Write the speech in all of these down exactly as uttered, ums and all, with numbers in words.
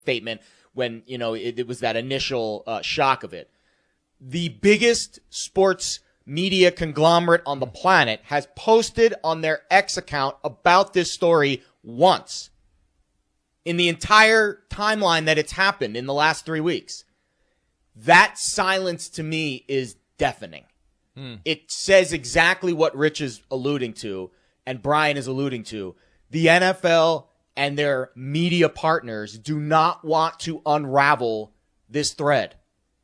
statement when, you know, it, it was that initial uh, shock of it. The biggest sports media conglomerate on the planet has posted on their X account about this story once in the entire timeline that it's happened in the last three weeks. That silence to me is deafening. Mm. It says exactly what Rich is alluding to and Brian is alluding to. The N F L and their media partners do not want to unravel this thread.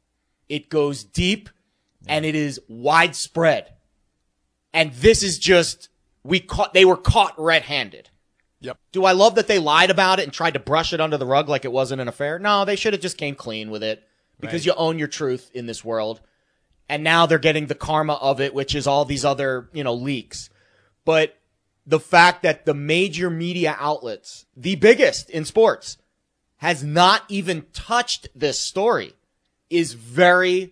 It goes deep yeah. and it is widespread. And this is just, we caught, they were caught red-handed. Yep. Do I love that they lied about it and tried to brush it under the rug like it wasn't an affair? No, they should have just came clean with it because right. you own your truth in this world. And now they're getting the karma of it, which is all these other, you know, leaks. But the fact that the major media outlets, the biggest in sports, has not even touched this story is very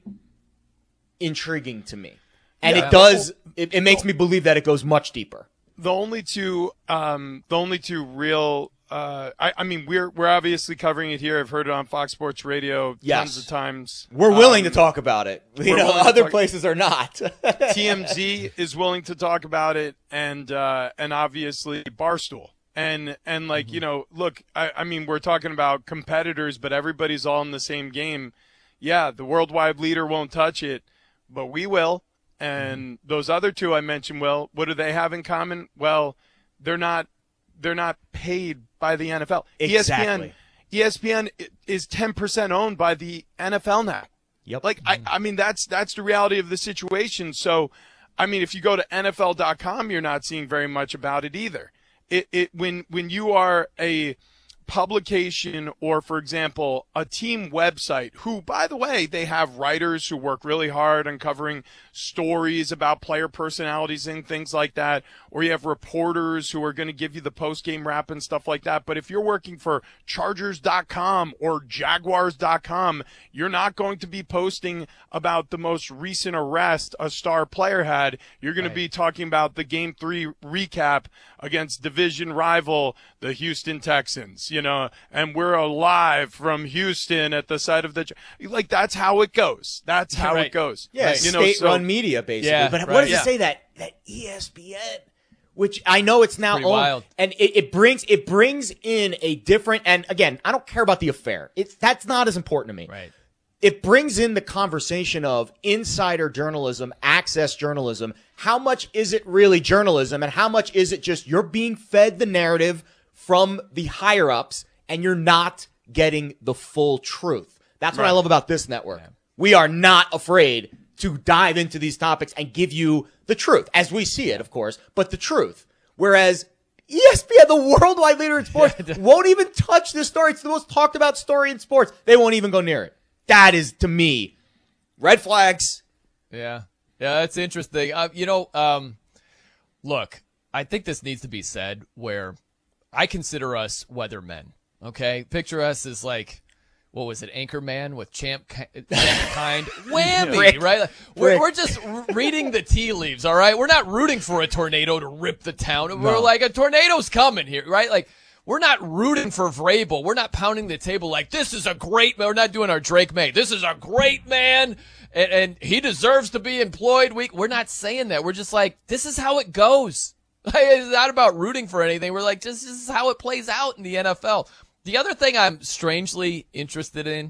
intriguing to me. And yeah. it does, it, it makes me believe that it goes much deeper. The only two, um, the only two real, uh, I, I mean, we're we're obviously covering it here. I've heard it on Fox Sports Radio yes. tons of times. We're willing um, to talk about it. You know, other talk, places are not. T M Z is willing to talk about it, and uh, and obviously Barstool, and and like mm-hmm. you know, look, I, I mean, we're talking about competitors, but everybody's all in the same game. Yeah, the worldwide leader won't touch it, but we will. And those other two I mentioned, well, what do they have in common? Well, they're not they're not paid by the N F L. Exactly. E S P N E S P N is ten percent owned by the N F L now. Yep. Like I, I mean that's that's the reality of the situation. So, I mean if you go to N F L dot com, you're not seeing very much about it either. It it when when you are a publication or, for example, a team website who, by the way, they have writers who work really hard on covering stories about player personalities and things like that, or you have reporters who are going to give you the post-game wrap and stuff like that. But if you're working for Chargers dot com or Jaguars dot com, you're not going to be posting about the most recent arrest a star player had. You're going right. to be talking about the game three recap against division rival, the Houston Texans. You know, and we're alive from Houston at the site of the – like, that's how it goes. That's how right. it goes. Yeah, right. you know, state-run so, media, basically. Yeah, but right. what does yeah. it say that, that E S P N, which I know it's now Pretty owned, wild. and it, it brings it brings in a different – and, again, I don't care about the affair. It's That's not as important to me. Right. It brings in the conversation of insider journalism, access journalism. How much is it really journalism, and how much is it just you're being fed the narrative from the higher-ups and you're not getting the full truth. That's what right. I love about this network. Yeah. We are not afraid to dive into these topics and give you the truth, as we see it, of course, but the truth. Whereas E S P N, the worldwide leader in sports, won't even touch this story. It's the most talked about story in sports. They won't even go near it. That is, to me, red flags. Yeah. Yeah, that's interesting. Uh, you know, um, look, I think this needs to be said where I consider us weathermen. Okay, picture us as like, what was it, Anchorman with Champ, Champ Kind, whammy, Rick, right? Like, we're, Rick. we're just reading the tea leaves, all right? We're not rooting for a tornado to rip the town. No. We're like, a tornado's coming here, right? Like, we're not rooting for Vrabel. We're not pounding the table like, this is a great man. We're not doing our Drake May. This is a great man, and, and he deserves to be employed. We, we're not saying that. We're just like, this is how it goes. Like, it's not about rooting for anything. We're like, this is how it plays out in the N F L. The other thing I'm strangely interested in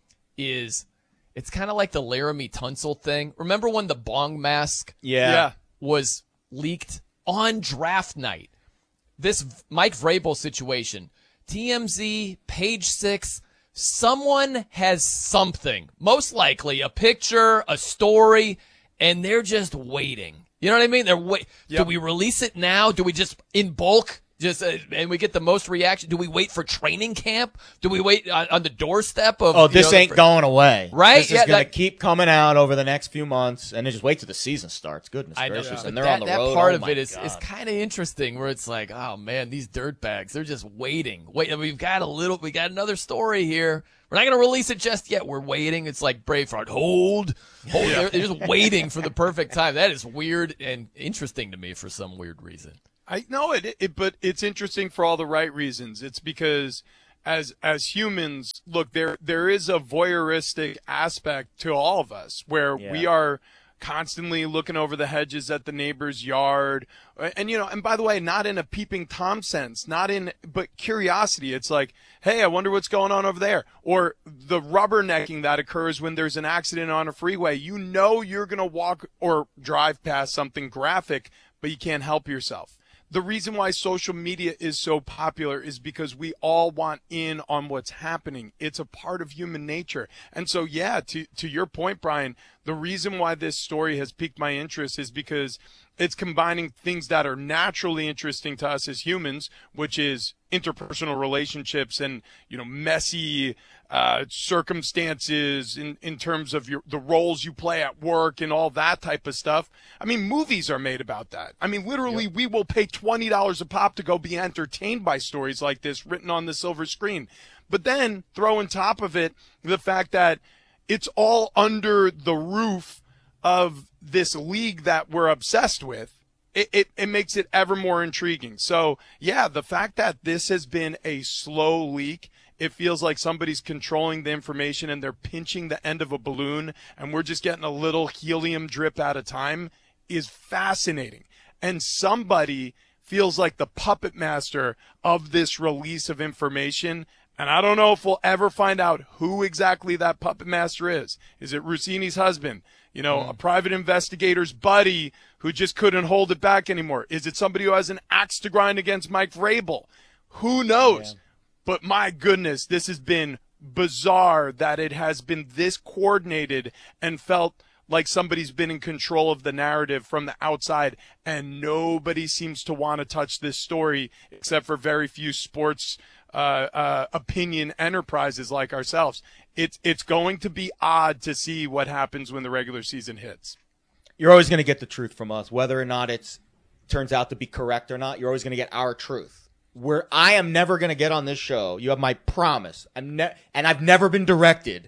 is it's kind of like the Laramie Tunsil thing. Remember when the bong mask yeah. Yeah. was leaked on draft night? This Mike Vrabel situation, T M Z, Page Six, someone has something, most likely a picture, a story, and they're just waiting. You know what I mean? They're wait. Yep. Do we release it now? Do we just in bulk? Just uh, and we get the most reaction. Do we wait for training camp? Do we wait on, on the doorstep of? Oh, this you know, ain't the, going away, right? This is yeah, going to that, keep coming out over the next few months, and then just wait till the season starts. Goodness I know, gracious, but and they're that, on the that road. part oh of my it is God. is kind of interesting, where it's like, oh man, these dirtbags, they're just waiting. Wait, I mean, we've got a little, we got another story here. We're not going to release it just yet. We're waiting. It's like Braveheart. Hold, hold. Yeah. They're, they're just waiting for the perfect time. That is weird and interesting to me for some weird reason. I know it, it, but it's interesting for all the right reasons. It's because as as humans, look, there there is a voyeuristic aspect to all of us where Yeah. we are constantly looking over the hedges at the neighbor's yard. And, you know, and by the way, not in a peeping Tom sense, not in, but curiosity. It's like, hey, I wonder what's going on over there. Or the rubbernecking that occurs when there's an accident on a freeway. You know you're going to walk or drive past something graphic, but you can't help yourself. The reason why social media is so popular is because we all want in on what's happening. It's a part of human nature. And so, yeah, to, to your point, Brian, the reason why this story has piqued my interest is because it's combining things that are naturally interesting to us as humans, which is interpersonal relationships and, you know, messy uh, circumstances in, in terms of your the roles you play at work and all that type of stuff. I mean, movies are made about that. I mean, literally, yep. we will pay twenty dollars a pop to go be entertained by stories like this written on the silver screen. But then throw on top of it the fact that it's all under the roof of this league that we're obsessed with. It, it, it makes it ever more intriguing. So, yeah, the fact that this has been a slow leak, it feels like somebody's controlling the information and they're pinching the end of a balloon and we're just getting a little helium drip at a time, is fascinating. And somebody feels like the puppet master of this release of information. And I don't know if we'll ever find out who exactly that puppet master is. Is it Rossini's husband? You know, mm. a private investigator's buddy who just couldn't hold it back anymore? Is it somebody who has an axe to grind against Mike Vrabel? Who knows? Yeah. But my goodness, this has been bizarre that it has been this coordinated and felt like somebody's been in control of the narrative from the outside, and nobody seems to want to touch this story except for very few sports uh, uh, opinion enterprises like ourselves. It's it's going to be odd to see what happens when the regular season hits. You're always going to get the truth from us, whether or not it turns out to be correct or not. You're always going to get our truth. Where I am never going to get on this show, you have my promise. I'm ne- and I've never been directed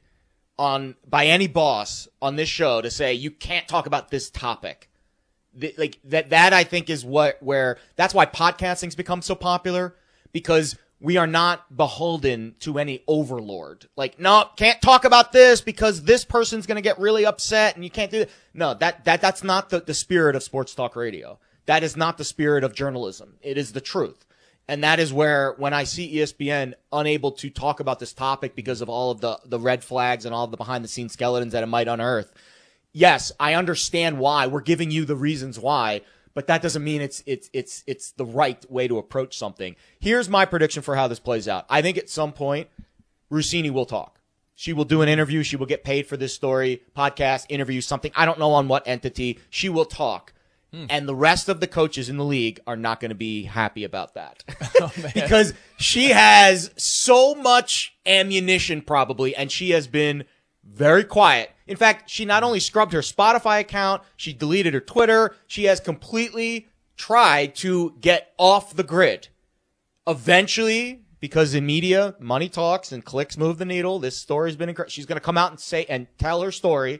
on by any boss on this show to say you can't talk about this topic. The, like that that I think is what where that's why podcasting's become so popular, because we are not beholden to any overlord. Like, no, can't talk about this because this person's going to get really upset and you can't do it. No, that, that, that's not the, the spirit of sports talk radio. That is not the spirit of journalism. It is the truth. And that is where, when I see E S P N unable to talk about this topic because of all of the, the red flags and all of the behind the scenes skeletons that it might unearth. Yes, I understand why. We're giving you the reasons why. But that doesn't mean it's it's it's it's the right way to approach something. Here's my prediction for how this plays out. I think at some point, Rossini will talk. She will do an interview. She will get paid for this story, podcast, interview, something. I don't know on what entity. She will talk. Hmm. And the rest of the coaches in the league are not going to be happy about that. Oh, because she has so much ammunition probably, and she has been very quiet. In fact, she not only scrubbed her Spotify account, she deleted her Twitter. She has completely tried to get off the grid. Eventually, because in media, money talks and clicks move the needle, this story's been incredible. She's going to come out and say and tell her story.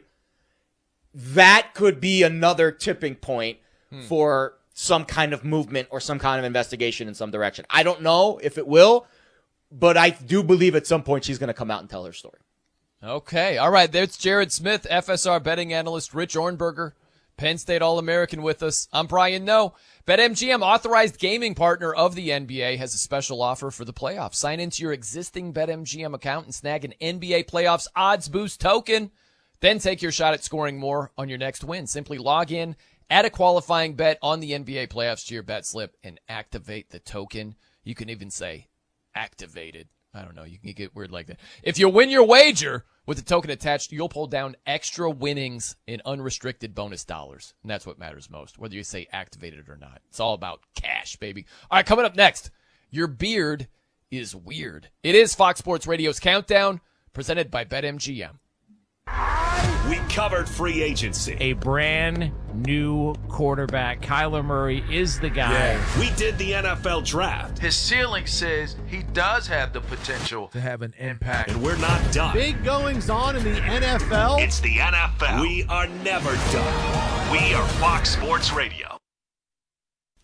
That could be another tipping point hmm. for some kind of movement or some kind of investigation in some direction. I don't know if it will, but I do believe at some point she's going to come out and tell her story. Okay. All right. There's Jared Smith, F S R betting analyst, Rich Ornberger, Penn State All-American with us. I'm Brian Noe. BetMGM, authorized gaming partner of the N B A, has a special offer for the playoffs. Sign into your existing BetMGM account and snag an N B A playoffs odds boost token. Then take your shot at scoring more on your next win. Simply log in, add a qualifying bet on the N B A playoffs to your bet slip, and activate the token. You can even say activated. I don't know. You can get weird like that. If you win your wager with the token attached, you'll pull down extra winnings in unrestricted bonus dollars. And that's what matters most, whether you say activated or not. It's all about cash, baby. All right, coming up next, your beard is weird. It is Fox Sports Radio's Countdown, presented by BetMGM. We covered free agency. A brand new quarterback. Kyler Murray is the guy. Yeah. We did the N F L draft. His ceiling says he does have the potential to have an impact. And we're not done. Big goings on in the N F L. It's the N F L. We are never done. We are Fox Sports Radio.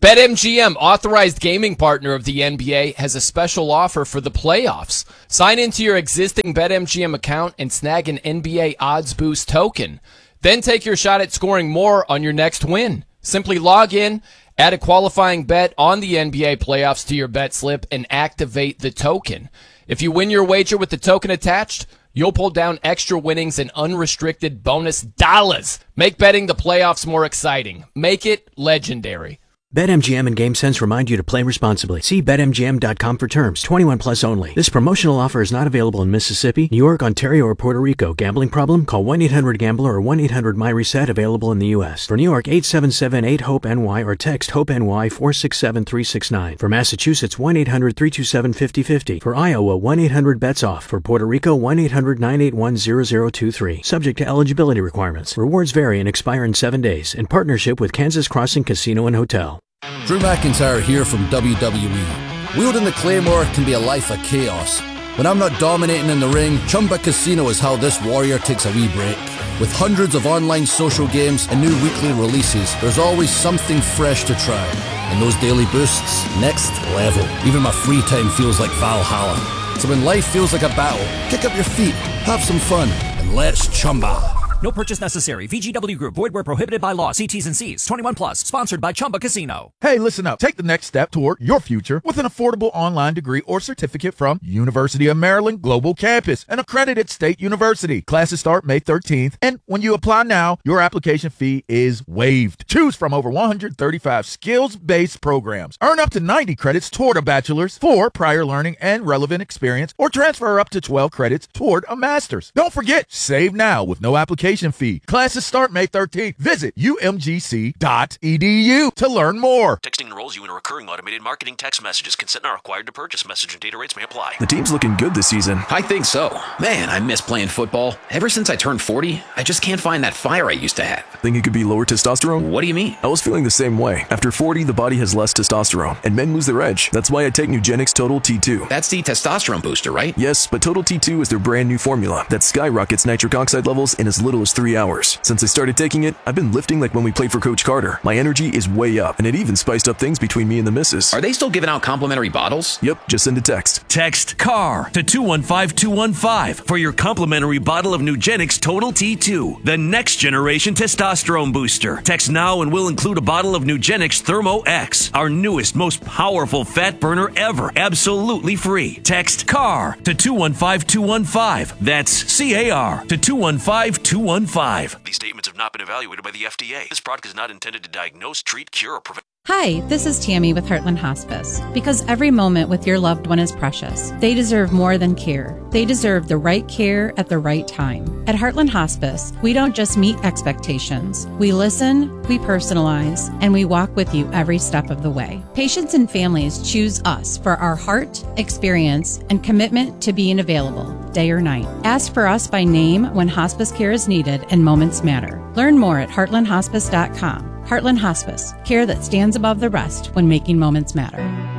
BetMGM, authorized gaming partner of the N B A, has a special offer for the playoffs. Sign into your existing BetMGM account and snag an N B A Odds Boost token. Then take your shot at scoring more on your next win. Simply log in, add a qualifying bet on the N B A playoffs to your bet slip, and activate the token. If you win your wager with the token attached, you'll pull down extra winnings and unrestricted bonus dollars. Make betting the playoffs more exciting. Make it legendary. BetMGM and GameSense remind you to play responsibly. See Bet M G M dot com for terms. twenty-one plus only. This promotional offer is not available in Mississippi, New York, Ontario, or Puerto Rico. Gambling problem? Call one eight hundred gambler or one eight hundred my reset, available in the U S. For New York, eight seven seven eight hope N Y or text HOPE-NY four six seven three six nine. For Massachusetts, one eight hundred three two seven five zero five zero. For Iowa, one eight hundred bets off. For Puerto Rico, one eight hundred nine eight one zero zero two three. Subject to eligibility requirements. Rewards vary and expire in seven days. In partnership with Kansas Crossing Casino and Hotel. Drew McIntyre here from W W E. Wielding the Claymore can be a life of chaos. When I'm not dominating in the ring, Chumba Casino is how this warrior takes a wee break. With hundreds of online social games and new weekly releases, there's always something fresh to try. And those daily boosts, next level. Even my free time feels like Valhalla. So when life feels like a battle, kick up your feet, have some fun, and let's Chumba. No purchase necessary. V G W Group. Void where prohibited by law. See T's and C's. twenty-one plus. Sponsored by Chumba Casino. Hey, listen up. Take the next step toward your future with an affordable online degree or certificate from University of Maryland Global Campus, an accredited state university. Classes start May thirteenth, and when you apply now, your application fee is waived. Choose from over one hundred thirty-five skills-based programs. Earn up to ninety credits toward a bachelor's for prior learning and relevant experience, or transfer up to twelve credits toward a master's. Don't forget, save now with no application fee. Classes start May thirteenth. Visit U M G C dot E D U to learn more. Texting enrolls you in a recurring automated marketing text messages. Consent not required to purchase. Message and data rates may apply. The team's looking good this season. I think so. Man, I miss playing football. Ever since I turned forty, I just can't find that fire I used to have. Think it could be lower testosterone? What do you mean? I was feeling the same way. After forty, the body has less testosterone, and men lose their edge. That's why I take Nugenix Total T two. That's the testosterone booster, right? Yes, but Total T two is their brand new formula that skyrockets nitric oxide levels in as little as three hours. Since I started taking it, I've been lifting like when we played for Coach Carter. My energy is way up, and it even spiced up things between me and the missus. Are they still giving out complimentary bottles? Yep, just send a text. Text CAR to two one five two one five for your complimentary bottle of Nugenix Total T two, the next generation testosterone booster. Text now and we'll include a bottle of Nugenix Thermo X, our newest, most powerful fat burner ever, absolutely free. Text CAR to two one five two one five. That's C A R to two one five two one five. These statements have not been evaluated by the F D A. This product is not intended to diagnose, treat, cure, or prevent. Hi, this is Tammy with Heartland Hospice. Because every moment with your loved one is precious, they deserve more than care. They deserve the right care at the right time. At Heartland Hospice, we don't just meet expectations. We listen, we personalize, and we walk with you every step of the way. Patients and families choose us for our heart, experience, and commitment to being available, day or night. Ask for us by name when hospice care is needed and moments matter. Learn more at heartland hospice dot com. Heartland Hospice, care that stands above the rest when making moments matter.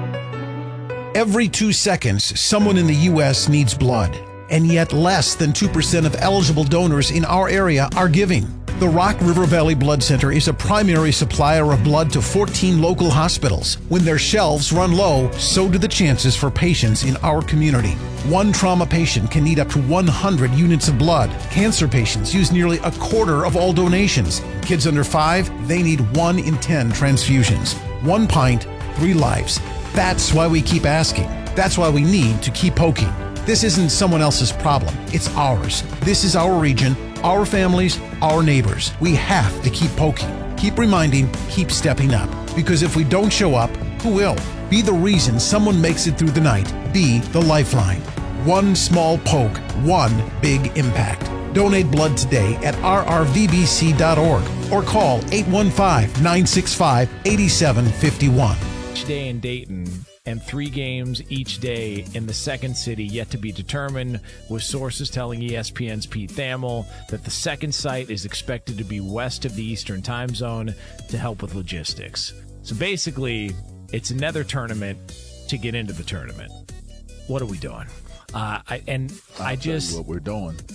Every two seconds, someone in the U S needs blood, and yet less than two percent of eligible donors in our area are giving. The Rock River Valley Blood Center is a primary supplier of blood to fourteen local hospitals. When their shelves run low, so do the chances for patients in our community. One trauma patient can need up to one hundred units of blood. Cancer patients use nearly a quarter of all donations. Kids under five, they need one in ten transfusions. One pint, three lives. That's why we keep asking. That's why we need to keep poking. This isn't someone else's problem. It's ours. This is our region, our families, our neighbors. We have to keep poking, keep reminding, keep stepping up. Because if we don't show up, who will? Be the reason someone makes it through the night. Be the lifeline. One small poke, one big impact. Donate blood today at r r v b c dot org or call eight one five, nine six five, eight seven five one. Each day in Dayton, and three games each day in the second city yet to be determined, with sources telling E S P N's Pete Thamel that the second site is expected to be west of the Eastern time zone to help with logistics. So basically, it's another tournament to get into the tournament. What are we doing? Uh, I, and I'll I just tell you what we're doing.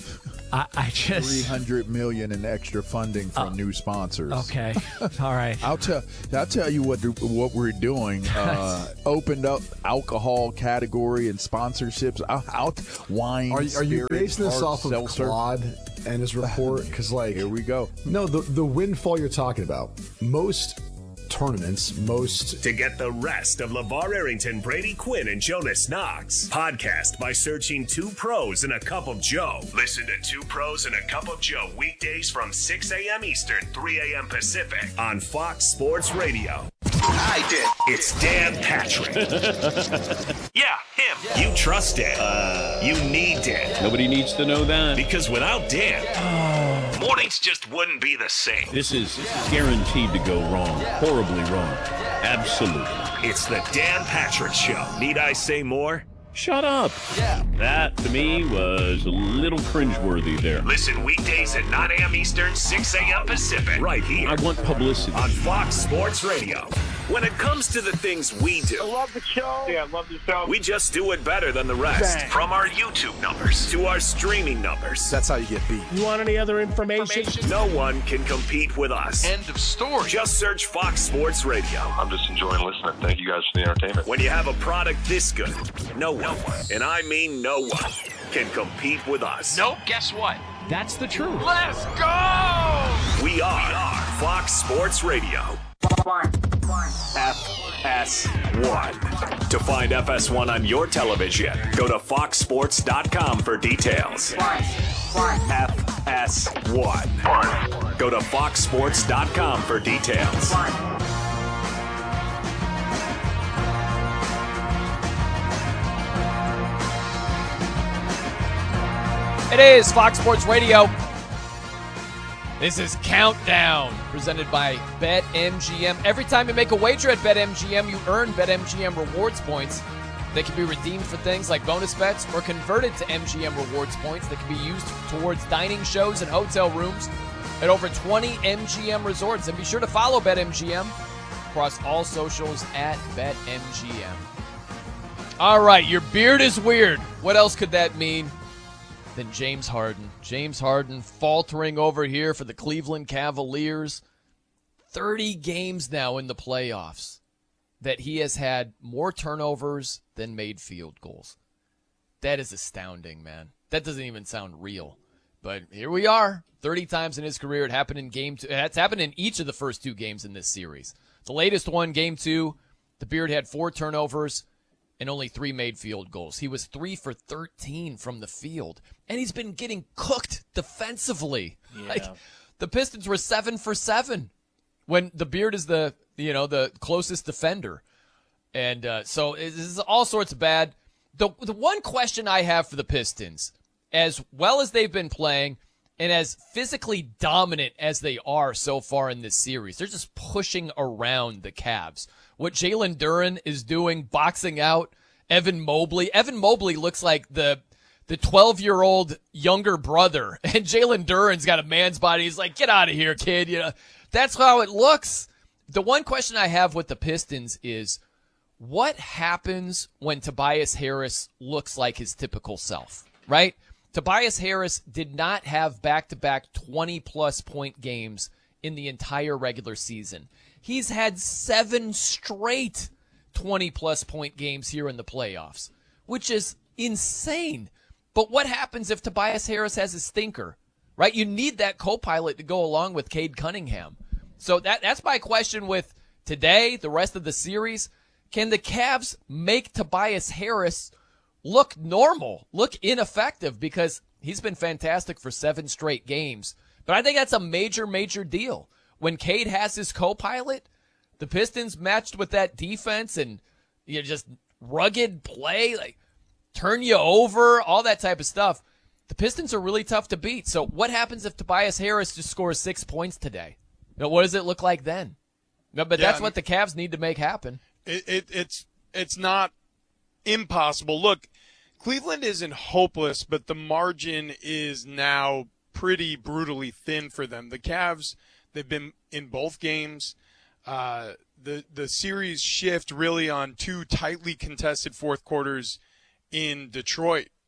I, I just three hundred million in extra funding from uh, new sponsors. Okay, all right. I'll tell. I'll tell you what what we're doing. Uh, opened up alcohol category and sponsorships. Out, out wine. Are, are you spirits, basing this hard off of seltzer. Claude and his report? Because like, here we go. No, the the windfall you're talking about. Most tournaments, most to get the rest of LeVar Arrington, Brady Quinn, and Jonas Knox. Podcast by searching Two Pros and a Cup of Joe. Listen to Two Pros and a Cup of Joe weekdays from six a.m. Eastern, three a.m. Pacific on Fox Sports Radio. I did. It's Dan Patrick. Yeah, him. You trust Dan. Uh, you need Dan. Nobody needs to know that. Because without Dan, oh. mornings just wouldn't be the same. This is guaranteed to go wrong. Horribly wrong. Absolutely. It's the Dan Patrick Show. Need I say more? Shut up. Yeah. That, to me, was a little cringeworthy there. Listen weekdays at nine a.m. Eastern, six a.m. Pacific. Right here. I want publicity. On Fox Sports Radio. When it comes to the things we do. I love the show. Yeah, I love the show. We just do it better than the rest. Bang. From our YouTube numbers to our streaming numbers. That's how you get beat. You want any other information? information? No one can compete with us. End of story. Just search Fox Sports Radio. I'm just enjoying listening. Thank you guys for the entertainment. When you have a product this good, no one, and I mean no one, can compete with us. Nope. Guess what? That's the truth. Let's go! We are, we are Fox Sports Radio. F S one. To find F S one on your television, go to fox sports dot com for details. F S one. Go to fox sports dot com for details. It is Fox Sports Radio. This is Countdown, presented by BetMGM. Every time you make a wager at BetMGM, you earn BetMGM rewards points. They can be redeemed for things like bonus bets or converted to M G M rewards points that can be used towards dining shows and hotel rooms at over twenty M G M resorts. And be sure to follow BetMGM across all socials at BetMGM. All right, your beard is weird. What else could that mean? Than James Harden. James Harden faltering over here for the Cleveland Cavaliers. thirty games now in the playoffs that he has had more turnovers than made field goals. That is astounding, man. That doesn't even sound real. But here we are. thirty times in his career. It happened in game two. It's happened in each of the first two games in this series. The latest one, game two, the Beard had four turnovers and only three made field goals. He was three for thirteen from the field. And he's been getting cooked defensively. Yeah. Like, the Pistons were seven for seven when the Beard is the, you know, the closest defender. And uh, so this is all sorts of bad. The, the one question I have for the Pistons, as well as they've been playing and as physically dominant as they are so far in this series, they're just pushing around the Cavs. What Jalen Duren is doing, boxing out Evan Mobley. Evan Mobley looks like the the twelve-year-old younger brother, and Jalen Duren's got a man's body. He's like, get out of here, kid. You know, that's how it looks. The one question I have with the Pistons is, what happens when Tobias Harris looks like his typical self, right? Tobias Harris did not have back-to-back twenty-plus point games in the entire regular season. He's had seven straight twenty-plus point games here in the playoffs, which is insane. But what happens if Tobias Harris has a stinker, right? You need that co-pilot to go along with Cade Cunningham. So that that's my question with today, the rest of the series. Can the Cavs make Tobias Harris look normal, look ineffective? Because he's been fantastic for seven straight games. But I think that's a major, major deal. When Cade has his co-pilot, the Pistons matched with that defense and, you know, just rugged play, like turn you over, all that type of stuff. The Pistons are really tough to beat. So what happens if Tobias Harris just scores six points today? You know, what does it look like then? No, but yeah, that's I mean, what the Cavs need to make happen. It, it, it's it's not impossible. Look, Cleveland isn't hopeless, but the margin is now pretty brutally thin for them. The Cavs, they've been in both games. Uh, the the series shift really on two tightly contested fourth quarters in Detroit.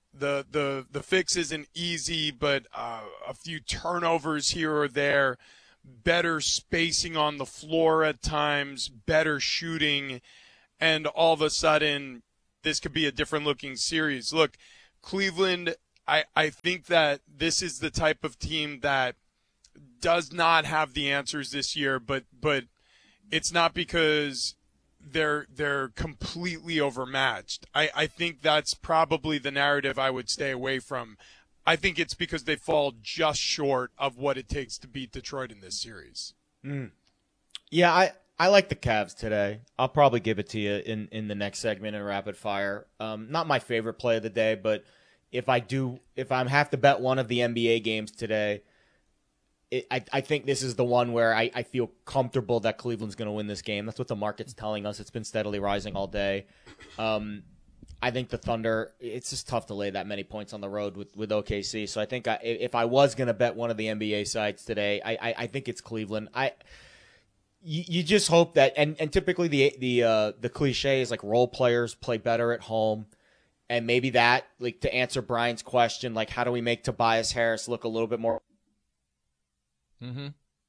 The the the fix isn't easy, but uh, a few turnovers here or there, better spacing on the floor at times, better shooting, and all of a sudden this could be a different looking series. Look, Cleveland, I, I think that this is the type of team that does not have the answers this year, but but it's not because they're they're completely overmatched. I, I think that's probably the narrative I would stay away from. I think it's because they fall just short of what it takes to beat Detroit in this series. Mm. Yeah, I, I like the Cavs today. I'll probably give it to you in, in the next segment in Rapid Fire. Um, not my favorite play of the day, but if I do, if I have to bet one of the N B A games today, It, I, I think this is the one where I, I feel comfortable that Cleveland's going to win this game. That's what the market's telling us. It's been steadily rising all day. Um, I think the Thunder, it's just tough to lay that many points on the road with, with O K C. So I think I, if I was going to bet one of the N B A sides today, I, I, I think it's Cleveland. I you, you just hope that, and, and typically the the uh, the cliche is like role players play better at home. And maybe that, like to answer Brian's question, like how do we make Tobias Harris look a little bit more Mm-hmm.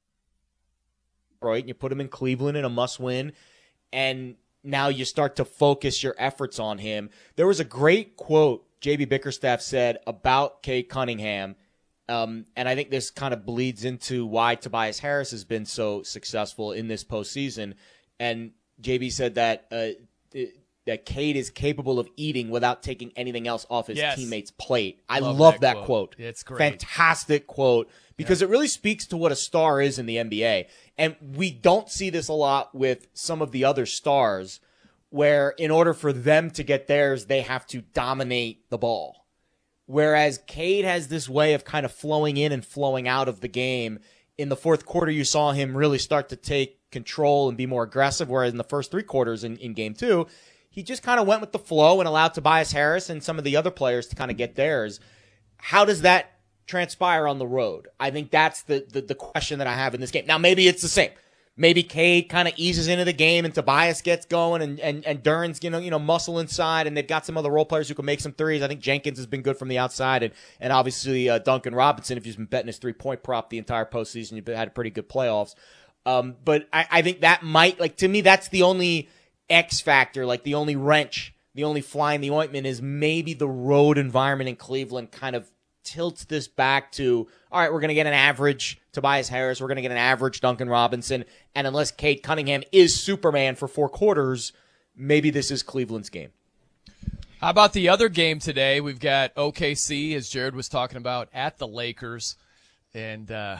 Right, and you put him in Cleveland in a must-win, and now you start to focus your efforts on him. There was a great quote J B Bickerstaff said about Cade Cunningham, um, and I think this kind of bleeds into why Tobias Harris has been so successful in this postseason. And J B said that uh, that Cade is capable of eating without taking anything else off his yes. teammate's plate. I love, love that, that quote. quote. It's great. Fantastic quote. Because yeah. it really speaks to what a star is in the N B A. And we don't see this a lot with some of the other stars where in order for them to get theirs, they have to dominate the ball. Whereas Cade has this way of kind of flowing in and flowing out of the game. In the fourth quarter, you saw him really start to take control and be more aggressive, whereas in the first three quarters in, in game two, he just kind of went with the flow and allowed Tobias Harris and some of the other players to kind of get theirs. How does that transpire on the road? I think that's the, the, the question that I have in this game. Now, maybe it's the same. Maybe Cade kind of eases into the game and Tobias gets going and, and, and Duran's, you know, you know, muscle inside and they've got some other role players who can make some threes. I think Jenkins has been good from the outside and, and obviously uh, Duncan Robinson, if you've been betting his three-point prop the entire postseason, you've had a pretty good playoffs. Um, but I, I think that might, like, to me, that's the only X factor, like the only wrench, the only fly in the ointment is maybe the road environment in Cleveland kind of tilts this back to, all right, we're going to get an average Tobias Harris, we're going to get an average Duncan Robinson, and unless Cade Cunningham is Superman for four quarters, maybe this is Cleveland's game. How about the other game today? We've got O K C, as Jared was talking about, at the Lakers, and uh,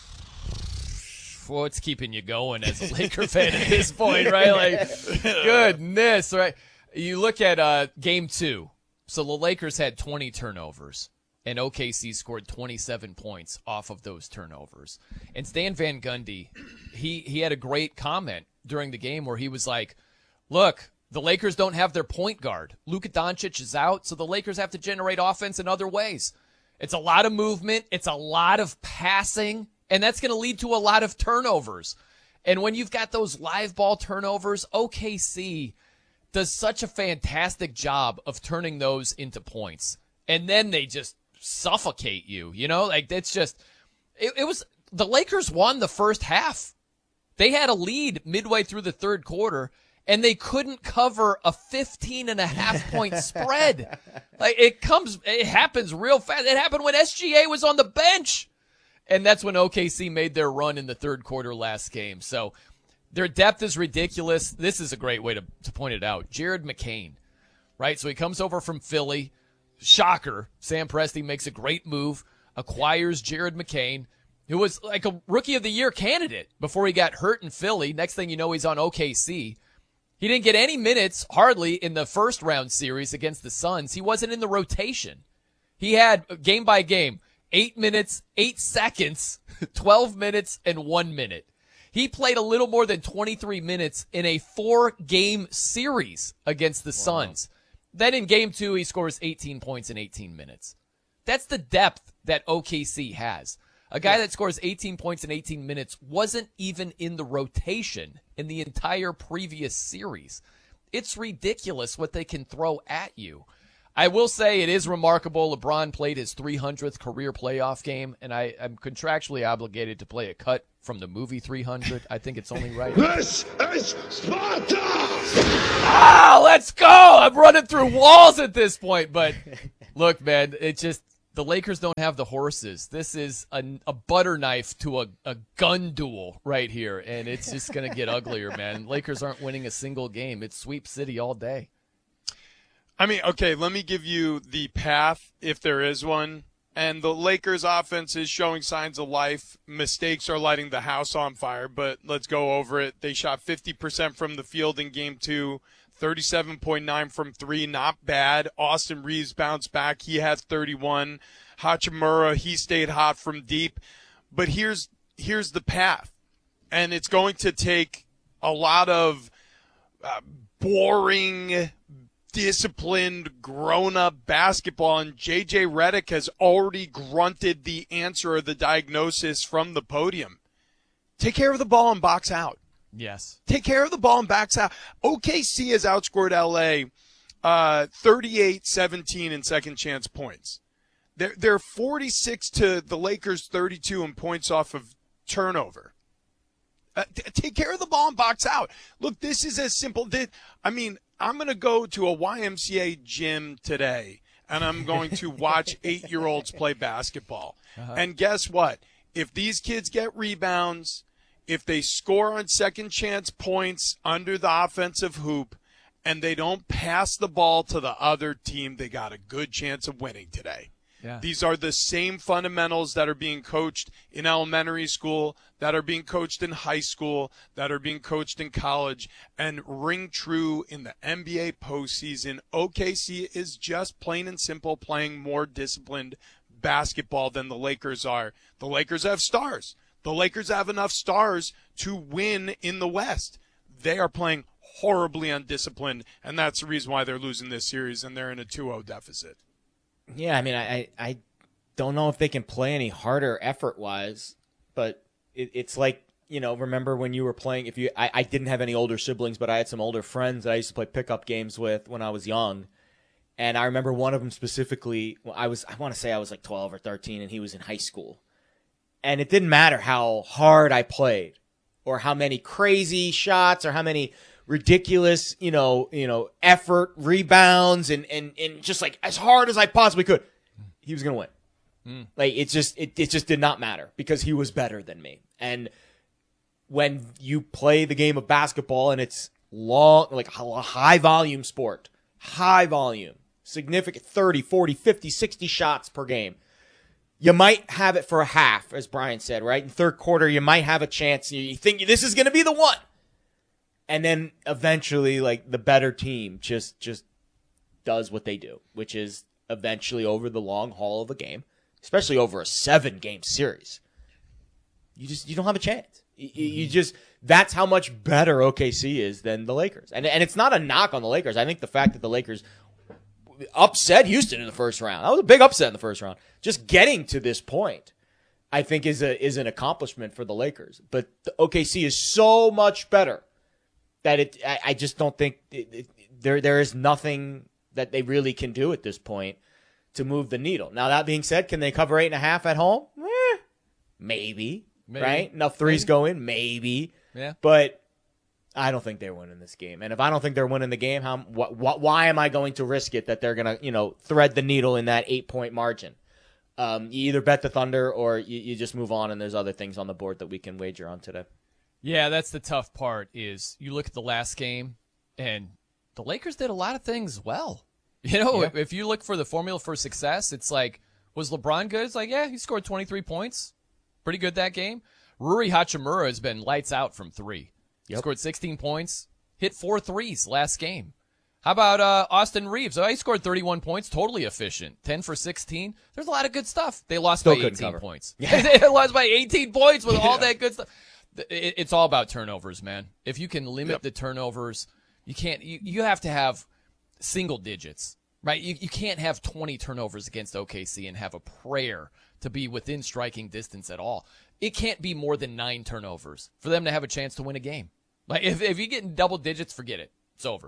what's keeping you going as a Laker fan at this point, right? Like, goodness, right? You look at uh, game two. So the Lakers had twenty turnovers. And O K C scored twenty-seven points off of those turnovers. And Stan Van Gundy, he, he had a great comment during the game where he was like, look, the Lakers don't have their point guard. Luka Doncic is out, so the Lakers have to generate offense in other ways. It's a lot of movement. It's a lot of passing. And that's going to lead to a lot of turnovers. And when you've got those live ball turnovers, O K C does such a fantastic job of turning those into points. And then they just suffocate you, you know, like it's just, it, it was, the Lakers won the first half. They had a lead midway through the third quarter and they couldn't cover a fifteen and a half point spread. Like it comes, it happens real fast. It happened when S G A was on the bench. And that's when O K C made their run in the third quarter last game. So their depth is ridiculous. This is a great way to, to point it out. Jared McCain, right? So he comes over from Philly. Shocker. Sam Presti makes a great move, acquires Jared McCain, who was like a rookie of the year candidate before he got hurt in Philly. Next thing you know, he's on O K C. He didn't get any minutes, hardly, in the first round series against the Suns. He wasn't in the rotation. He had game by game, eight minutes, eight seconds, twelve minutes, and one minute. He played a little more than twenty-three minutes in a four-game series against the wow. Suns. Then in game two, he scores eighteen points in eighteen minutes. That's the depth that O K C has. A guy yeah. that scores eighteen points in eighteen minutes wasn't even in the rotation in the entire previous series. It's ridiculous what they can throw at you. I will say it is remarkable. LeBron played his three hundredth career playoff game, and I, I'm contractually obligated to play a cut from the movie three hundred. I think it's only right. This is Sparta! Ah, let's go! I'm running through walls at this point, but look, man, it just the Lakers don't have the horses. This is a, a butter knife to a, a gun duel right here, and it's just going to get uglier, man. Lakers aren't winning a single game. It's sweep city all day. I mean, okay, let me give you the path, if there is one. And the Lakers offense is showing signs of life. Mistakes are lighting the house on fire, but let's go over it. They shot fifty percent from the field in game two, thirty-seven point nine from three, not bad. Austin Reeves bounced back. He had thirty-one. Hachimura, he stayed hot from deep. But here's here's the path. And it's going to take a lot of uh, boring, disciplined, grown-up basketball, and J J Redick has already grunted the answer or the diagnosis from the podium. Take care of the ball and box out. Yes. Take care of the ball and box out. O K C has outscored L A uh, thirty-eight seventeen in second chance points. They're, they're forty-six to the Lakers thirty-two in points off of turnover. Uh, t- take care of the ball and box out. Look, this is as simple. Th- I mean, I'm going to go to a Y M C A gym today, and I'm going to watch eight-year-olds play basketball. Uh-huh. And guess what? If these kids get rebounds, if they score on second chance points under the offensive hoop, and they don't pass the ball to the other team, they got a good chance of winning today. Yeah. These are the same fundamentals that are being coached in elementary school, that are being coached in high school, that are being coached in college, and ring true in the N B A postseason. O K C is just plain and simple playing more disciplined basketball than the Lakers are. The Lakers have stars. The Lakers have enough stars to win in the West. They are playing horribly undisciplined, and that's the reason why they're losing this series, and they're in a two oh deficit. Yeah, I mean, I, I don't know if they can play any harder effort-wise, but it, it's like, you know, remember when you were playing, if you, I, I didn't have any older siblings, but I had some older friends that I used to play pickup games with when I was young, and I remember one of them specifically, I was, I want to say I was like twelve or thirteen, and he was in high school, and it didn't matter how hard I played, or how many crazy shots, or how many ridiculous, you know, you know, effort, rebounds, and, and, and just like as hard as I possibly could, he was going to win. Mm. Like, it just, it, it just did not matter because he was better than me. And when you play the game of basketball and it's long, like a high volume sport, high volume, significant thirty, forty, fifty, sixty shots per game, you might have it for a half, as Brian said, right? In third quarter, you might have a chance. You think this is going to be the one. And then eventually, like, the better team just just does what they do, which is eventually over the long haul of a game, especially over a seven-game series, you just you don't have a chance. You, you just that's how much better O K C is than the Lakers. And and it's not a knock on the Lakers. I think the fact that the Lakers upset Houston in the first round, that was a big upset in the first round. Just getting to this point, I think, is a is an accomplishment for the Lakers. But the O K C is so much better that it, I, I just don't think it, it, there there is nothing that they really can do at this point to move the needle. Now, that being said, can they cover eight and a half at home? Eh, maybe, maybe, right? Enough threes maybe. go in, maybe. Yeah. But I don't think they're winning this game. And if I don't think they're winning the game, how what, what why am I going to risk it that they're going to, you know, thread the needle in that eight-point margin? Um, you either bet the Thunder or you, you just move on, and there's other things on the board that we can wager on today. Yeah, that's the tough part is you look at the last game, and the Lakers did a lot of things well. You know, yeah. if, if you look for the formula for success, it's like, was LeBron good? It's like, yeah, he scored twenty-three points. Pretty good that game. Rui Hachimura has been lights out from three. He yep. scored sixteen points, hit four threes last game. How about uh, Austin Reeves? Oh, he scored thirty-one points, totally efficient. ten for sixteen. There's a lot of good stuff. They lost Still by eighteen cover. points. Yeah. They lost by eighteen points with yeah. all that good stuff. It's all about turnovers, man. If you can limit yep. the turnovers, you can't. You, you have to have single digits, right? You you can't have twenty turnovers against O K C and have a prayer to be within striking distance at all. It can't be more than nine turnovers for them to have a chance to win a game. Like if if you get in double digits, forget it. It's over.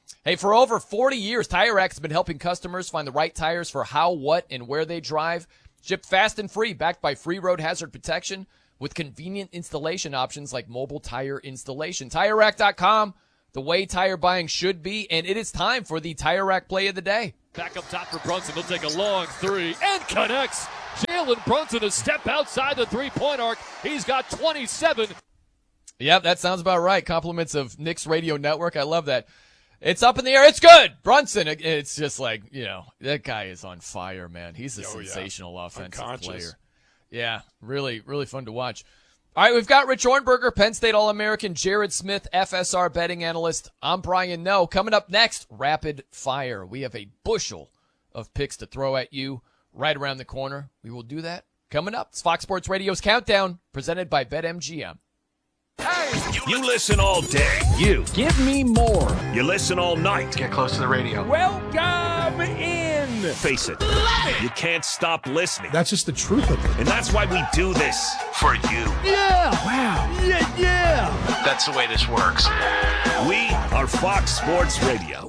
Hey, for over forty years, Tire Rack has been helping customers find the right tires for how, what, and where they drive. Shipped fast and free, backed by free road hazard protection with convenient installation options like mobile tire installation. Tire Rack dot com, the way tire buying should be, and it is time for the Tire Rack Play of the Day. Back up top for Brunson. He'll take a long three and connects. Jalen Brunson a step outside the three-point arc. He's got twenty-seven. Yep, that sounds about right. Compliments of Knicks Radio Network. I love that. It's up in the air. It's good. Brunson, it's just like, you know, that guy is on fire, man. He's a oh, sensational yeah. offensive player. Yeah, really, really fun to watch. All right, we've got Rich Hornberger, Penn State All-American, Jared Smith, F S R betting analyst. I'm Brian Noe. Coming up next, Rapid Fire. We have a bushel of picks to throw at you right around the corner. We will do that coming up. It's Fox Sports Radio's Countdown, presented by BetMGM. Hey! You listen all day. You. Give me more. You listen all night. Get close to the radio. Welcome in. Face it. You can't stop listening. That's just the truth of it. And that's why we do this. For you. Yeah. Wow. Yeah, yeah. That's the way this works. We are Fox Sports Radio.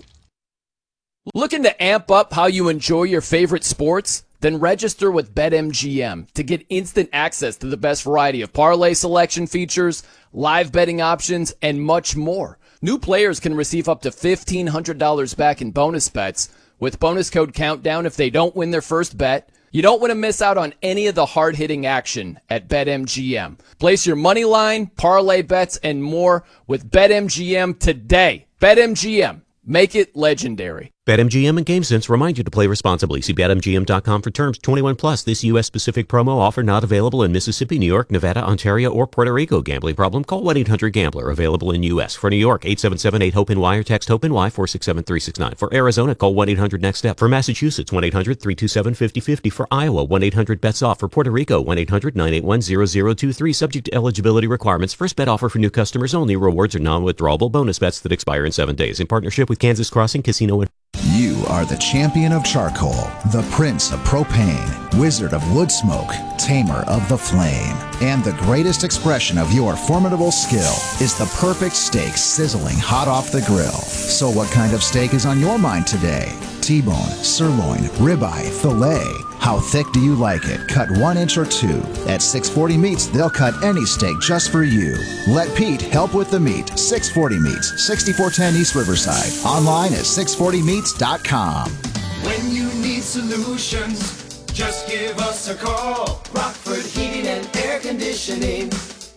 Looking to amp up how you enjoy your favorite sports? Then register with BetMGM to get instant access to the best variety of parlay selection features, live betting options, and much more. New players can receive up to fifteen hundred dollars back in bonus bets with bonus code COUNTDOWN if they don't win their first bet. You don't want to miss out on any of the hard-hitting action at BetMGM. Place your money line, parlay bets, and more with BetMGM today. BetMGM. Make it legendary. BetMGM and GameSense remind you to play responsibly. See Bet M G M dot com for terms. twenty-one plus. This U S-specific promo offer not available in Mississippi, New York, Nevada, Ontario, or Puerto Rico. Gambling problem? Call one eight hundred gambler. Available in U S. For New York, eight seven seven eight hope N Y or text HOPE-NY four six seven three six nine. For Arizona, call one eight hundred next step. For Massachusetts, one eight hundred three two seven five zero five zero. For Iowa, one eight hundred bets off. For Puerto Rico, one eight hundred nine eight one zero zero two three. Subject to eligibility requirements. First bet offer for new customers only. Rewards are non-withdrawable bonus bets that expire in seven days. In partnership with Kansas Crossing Casino and... You are the champion of charcoal, the prince of propane, wizard of wood smoke, tamer of the flame. And the greatest expression of your formidable skill is the perfect steak sizzling hot off the grill. So what kind of steak is on your mind today? T-bone, sirloin, ribeye, filet. How thick do you like it? Cut one inch or two. At six forty Meats, they'll cut any steak just for you. Let Pete help with the meat. six forty Meats, sixty-four ten East Riverside. Online at six forty meats dot com. When you need solutions, just give us a call. Rockford Heating and Air Conditioning.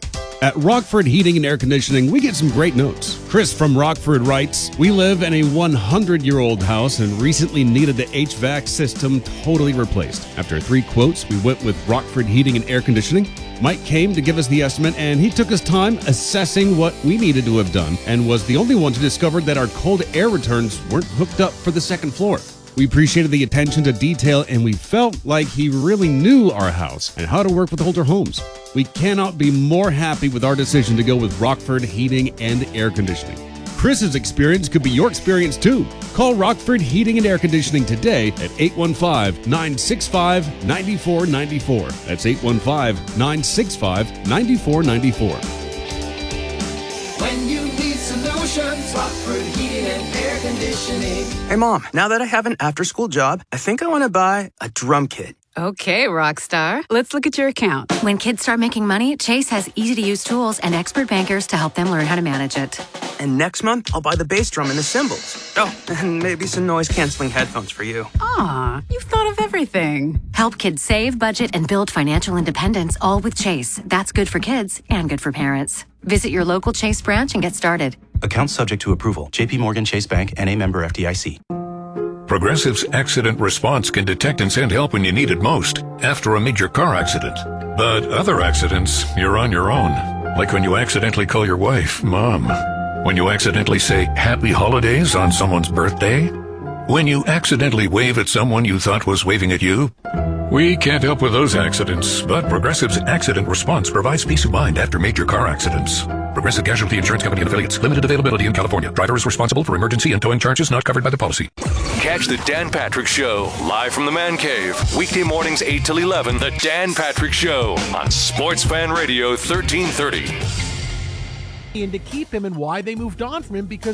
At Rockford Heating and Air Conditioning, we get some great notes. Chris from Rockford writes, we live in a hundred-year-old house and recently needed the H V A C system totally replaced. After three quotes, we went with Rockford Heating and Air Conditioning. Mike came to give us the estimate, and he took his time assessing what we needed to have done and was the only one to discover that our cold air returns weren't hooked up for the second floor. We appreciated the attention to detail, and we felt like he really knew our house and how to work with older homes. We cannot be more happy with our decision to go with Rockford Heating and Air Conditioning. Chris's experience could be your experience too. Call Rockford Heating and Air Conditioning today at eight one five, nine six five, nine four nine four. That's eight one five, nine six five, nine four nine four. When you need solutions, Rockford Heating and Air Conditioning. Hey, Mom, now that I have an after-school job, I think I want to buy a drum kit. Okay, Rockstar. Let's look at your account. When kids start making money, Chase has easy-to-use tools and expert bankers to help them learn how to manage it. And next month, I'll buy the bass drum and the cymbals. Oh, and maybe some noise-canceling headphones for you. Aw, you've thought of everything. Help kids save, budget, and build financial independence, all with Chase. That's good for kids and good for parents. Visit your local Chase branch and get started. Account subject to approval. J P Morgan Chase Bank, N A member F D I C. Progressive's accident response can detect and send help when you need it most, after a major car accident. But other accidents, you're on your own. Like when you accidentally call your wife Mom. When you accidentally say Happy Holidays on someone's birthday. When you accidentally wave at someone you thought was waving at you. We can't help with those accidents, but Progressive's accident response provides peace of mind after major car accidents. Progressive Casualty Insurance Company and affiliates. Limited availability in California. Driver is responsible for emergency and towing charges not covered by the policy. Catch the Dan Patrick Show live from the Man Cave. Weekday mornings eight till eleven. The Dan Patrick Show on Sports Fan Radio thirteen thirty. And to keep him and why they moved on from him, because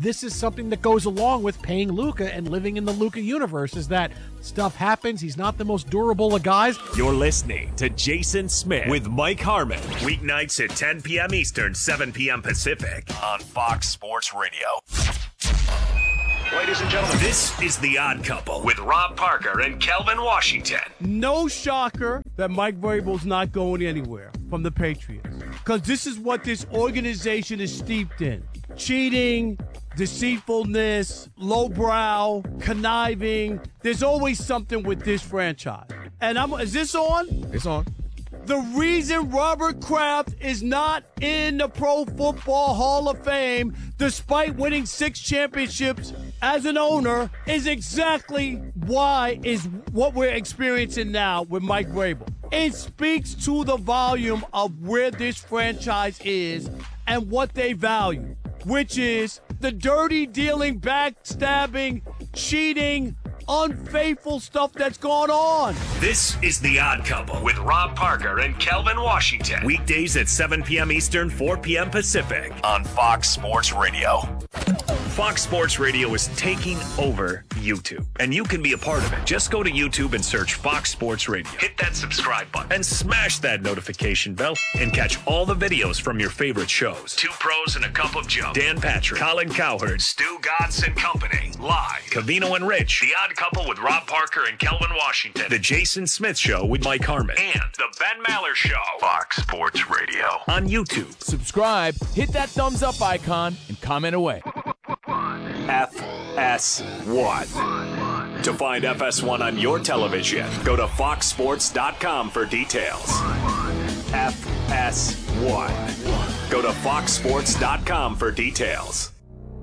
this is something that goes along with paying Luka and living in the Luka universe, is that stuff happens. He's not the most durable of guys. You're listening to Jason Smith with Mike Harmon. Weeknights at ten p.m. Eastern, seven p.m. Pacific on Fox Sports Radio. Ladies and gentlemen, this is The Odd Couple with Rob Parker and Kelvin Washington. No shocker that Mike Vrabel's not going anywhere from the Patriots, because this is what this organization is steeped in. Cheating, deceitfulness, lowbrow, conniving. There's always something with this franchise. And I'm, is this on? It's on. The reason Robert Kraft is not in the Pro Football Hall of Fame, despite winning six championships as an owner, is exactly why is what we're experiencing now with Mike Vrabel. It speaks to the volume of where this franchise is and what they value, which is the dirty dealing, backstabbing, cheating, unfaithful stuff that's going on. This is The Odd Couple with Rob Parker and Kelvin Washington. Weekdays at seven p.m. Eastern, four p.m. Pacific on Fox Sports Radio. Fox Sports Radio is taking over YouTube, and you can be a part of it. Just go to YouTube and search Fox Sports Radio. Hit that subscribe button and smash that notification bell and catch all the videos from your favorite shows. Two Pros and a Cup of Joe. Dan Patrick, Colin Cowherd, Stu Gatz and Company. Live. Cavino and Rich. The Odd Couple with Rob Parker and Kelvin Washington. The Jason Smith Show with Mike Harmon. And The Ben Maller Show. Fox Sports Radio. On YouTube. Subscribe, hit that thumbs up icon, and comment away. F S one. To find F S one on your television, go to fox sports dot com for details. F S one. Go to fox sports dot com for details.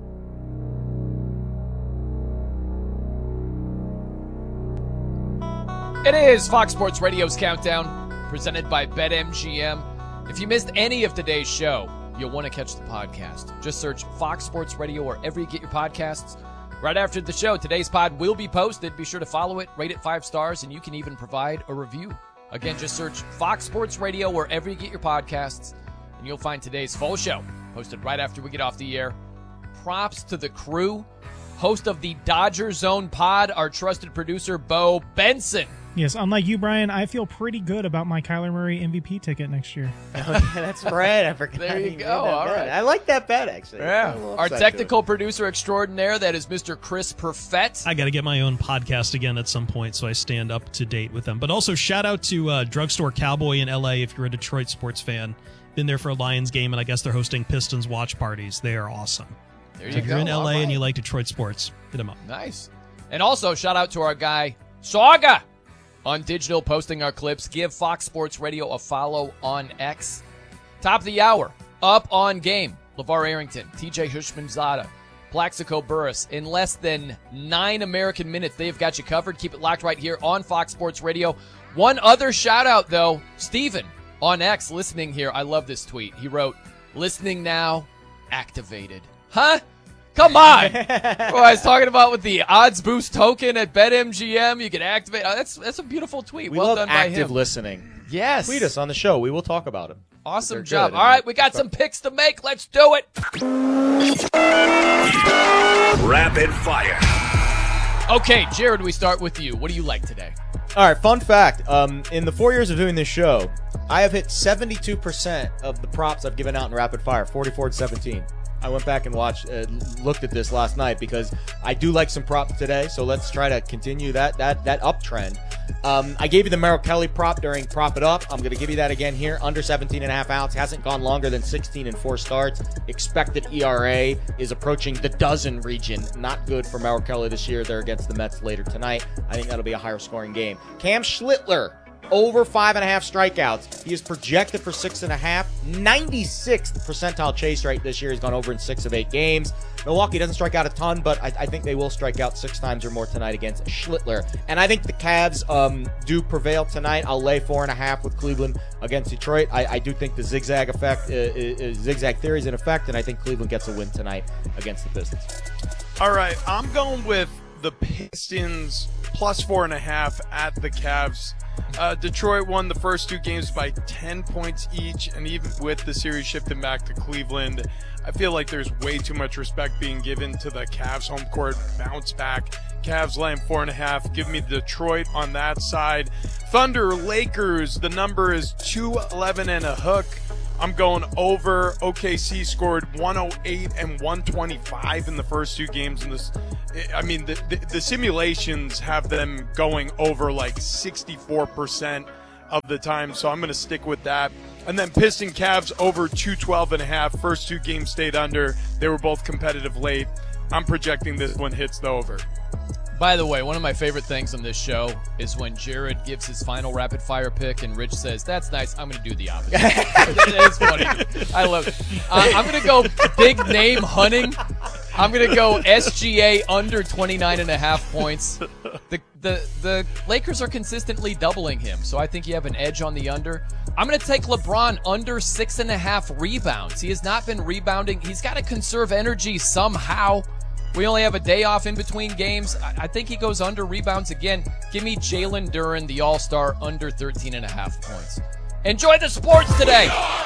It is Fox Sports Radio's Countdown, presented by BetMGM. If you missed any of today's show, you'll want to catch the podcast. Just search Fox Sports Radio wherever you get your podcasts. Right after the show, today's pod will be posted. Be sure to follow it, rate it five stars, and you can even provide a review. Again, just search Fox Sports Radio wherever you get your podcasts, and you'll find today's full show posted right after we get off the air. Props to the crew. Host of the Dodger Zone pod, our trusted producer, Bo Benson. Yes, unlike you, Brian, I feel pretty good about my Kyler Murray M V P ticket next year. Oh, yeah, that's right. I forgot. There you he go. made that All bet. right. I like that bet, actually. Yeah. Our technical producer extraordinaire, that is Mister Chris Perfett. I got to get my own podcast again at some point, so I stand up to date with them. But also, shout out to uh, Drugstore Cowboy in L A if you're a Detroit sports fan. Been there for a Lions game, and I guess they're hosting Pistons watch parties. They are awesome. There you so if go. you're in L A All right. and you like Detroit sports, hit them up. Nice. And also, shout out to our guy, Saga, on digital, posting our clips. Give Fox Sports Radio a follow on X. Top of the hour, up on game. LeVar Arrington, T J Hushmanzada, Plaxico Burress. In less than nine American minutes, they've got you covered. Keep it locked right here on Fox Sports Radio. One other shout out, though, Steven on X, listening here. I love this tweet. He wrote, listening now, activated. Huh? Come on. What I was talking about with the odds boost token at BetMGM. You can activate. Oh, that's that's a beautiful tweet. We well love done active by him. listening. Yes. Tweet us on the show. We will talk about them. Awesome They're job. good. All right, we got some picks to make. Let's do it. Rapid fire. Okay, Jared, we start with you. What do you like today? All right, fun fact. Um, in the four years of doing this show, I have hit seventy-two percent of the props I've given out in rapid fire, forty-four to seventeen. I went back and watched, uh, looked at this last night because I do like some props today. So let's try to continue that that that uptrend. Um, I gave you the Merrill Kelly prop during Prop It Up. I'm going to give you that again here. Under seventeen and a half outs. Hasn't gone longer than sixteen and four starts. Expected E R A is approaching the dozen region. Not good for Merrill Kelly this year. They're against the Mets later tonight. I think that'll be a higher scoring game. Cam Schlittler, over five and a half strikeouts. He is projected for six and a half. ninety-sixth percentile chase rate this year. He's gone over in six of eight games. Milwaukee doesn't strike out a ton, but I, I think they will strike out six times or more tonight against Schlittler. And I think the Cavs um, do prevail tonight. I'll lay four and a half with Cleveland against Detroit. I, I do think the zigzag effect, uh, uh, zigzag theory is in effect, and I think Cleveland gets a win tonight against the Pistons. All right, I'm going with the Pistons plus four and a half at the Cavs. Uh, Detroit won the first two games by ten points each, and even with the series shifting back to Cleveland, I feel like there's way too much respect being given to the Cavs home court bounce back. Cavs laying four and a half. Give me Detroit on that side. Thunder, Lakers, the number is two eleven and a hook. I'm going over. O K C scored one oh eight and one twenty-five in the first two games. In this, I mean, the, the, the simulations have them going over like sixty-four percent of the time, so I'm going to stick with that. And then Piston Cavs over two twelve and a half. First two games stayed under. They were both competitive late. I'm projecting this one hits the over. By the way, one of my favorite things on this show is when Jared gives his final rapid fire pick and Rich says, "That's nice, I'm going to do the opposite." It's funny. I love it. Uh, I'm going to go big name hunting. I'm going to go S G A under twenty-nine and a half points. The, the, the Lakers are consistently doubling him, so I think you have an edge on the under. I'm going to take LeBron under six and a half rebounds. He has not been rebounding. He's got to conserve energy somehow. We only have a day off in between games. I think he goes under rebounds again. Give me Jalen Duren, the All-Star, under thirteen and a half points. Enjoy the sports today.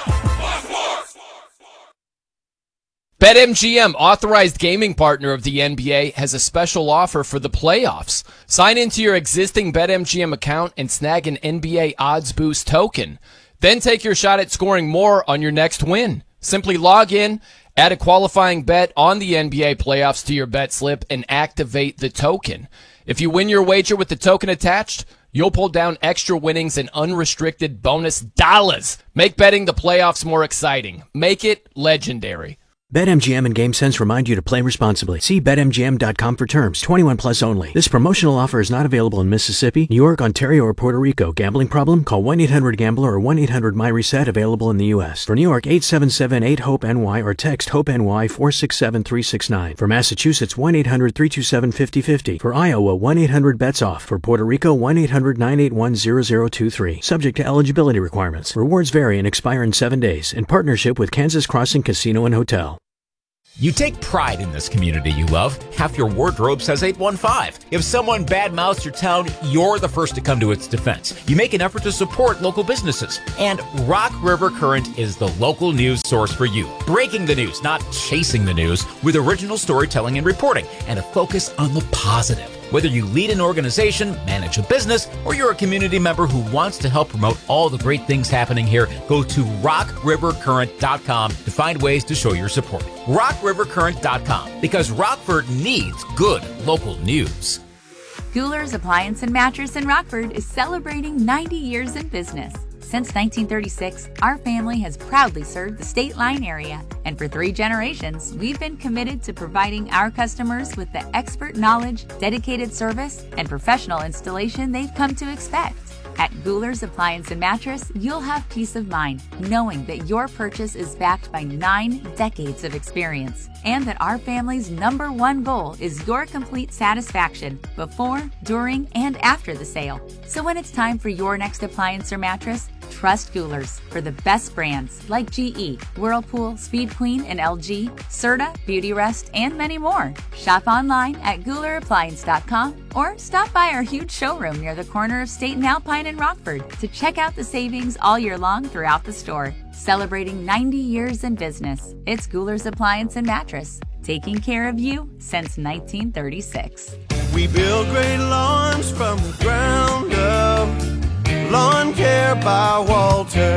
BetMGM, authorized gaming partner of the N B A, has a special offer for the playoffs. Sign into your existing BetMGM account and snag an N B A Odds Boost token. Then take your shot at scoring more on your next win. Simply log in, add a qualifying bet on the N B A playoffs to your bet slip, and activate the token. If you win your wager with the token attached, you'll pull down extra winnings and unrestricted bonus dollars. Make betting the playoffs more exciting. Make it legendary. BetMGM and GameSense remind you to play responsibly. See Bet M G M dot com for terms. twenty-one plus only. This promotional offer is not available in Mississippi, New York, Ontario, or Puerto Rico. Gambling problem? Call one eight hundred gambler or one eight hundred my reset, available in the U S. For New York, eight seven seven eight hope N Y or text HOPE-NY four six seven three six nine. For Massachusetts, one eight hundred three two seven five zero five zero. For Iowa, one eight hundred bets off. For Puerto Rico, one eight hundred nine eight one zero zero two three. Subject to eligibility requirements. Rewards vary and expire in seven days. In partnership with Kansas Crossing Casino and Hotel. You take pride in this community you love. Half your wardrobe says eight one five. If someone badmouths your town, you're the first to come to its defense. You make an effort to support local businesses. And Rock River Current is the local news source for you. Breaking the news, not chasing the news, with original storytelling and reporting, and a focus on the positive. Whether you lead an organization, manage a business, or you're a community member who wants to help promote all the great things happening here, go to rock river current dot com to find ways to show your support. rock river current dot com, because Rockford needs good local news. Guler's Appliance and Mattress in Rockford is celebrating ninety years in business. Since nineteen thirty-six, our family has proudly served the State Line area, and for three generations, we've been committed to providing our customers with the expert knowledge, dedicated service, and professional installation they've come to expect. At Guler's Appliance and Mattress, you'll have peace of mind knowing that your purchase is backed by nine decades of experience, and that our family's number one goal is your complete satisfaction before, during, and after the sale. So when it's time for your next appliance or mattress, trust Guler's for the best brands like G E, Whirlpool, Speed Queen, and L G, Serta, Beautyrest, and many more. Shop online at Guler Appliance dot com or stop by our huge showroom near the corner of State and Alpine in Rockford to check out the savings all year long throughout the store. Celebrating ninety years in business, it's Guler's Appliance and Mattress, taking care of you since nineteen thirty-six. We build great lawns from the ground up. Lawn Care by Walter.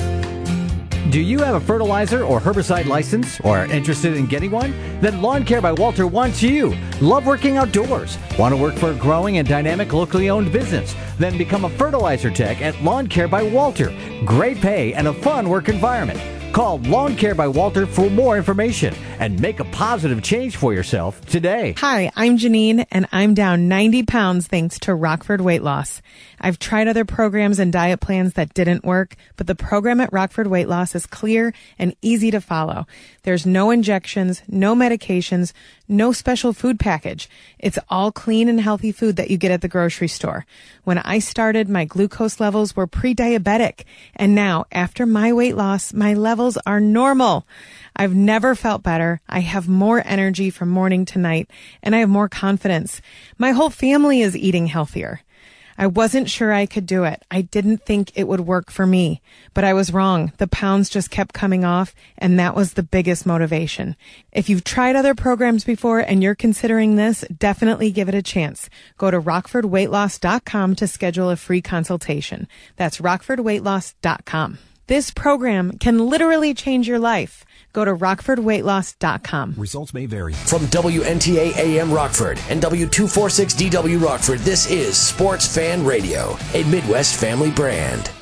Do you have a fertilizer or herbicide license or are interested in getting one? Then Lawn Care by Walter wants you. Love working outdoors? Want to work for a growing and dynamic locally owned business? Then become a fertilizer tech at Lawn Care by Walter. Great pay and a fun work environment. Call Lawn Care by Walter for more information and make a positive change for yourself today. Hi, I'm Janine, and I'm down ninety pounds thanks to Rockford Weight Loss. I've tried other programs and diet plans that didn't work, but the program at Rockford Weight Loss is clear and easy to follow. There's no injections, no medications, no special food package. It's all clean and healthy food that you get at the grocery store. When I started, my glucose levels were pre-diabetic, and now, after my weight loss, my levels are normal. I've never felt better. I have more energy from morning to night, and I have more confidence. My whole family is eating healthier. I wasn't sure I could do it. I didn't think it would work for me, but I was wrong. The pounds just kept coming off, and that was the biggest motivation. If you've tried other programs before and you're considering this, definitely give it a chance. Go to rockford weight loss dot com to schedule a free consultation. That's rockford weight loss dot com. This program can literally change your life. Go to rockford weight loss dot com. Results may vary. From W N T A A M Rockford and W two forty-six D W Rockford, this is Sports Fan Radio, a Midwest family brand.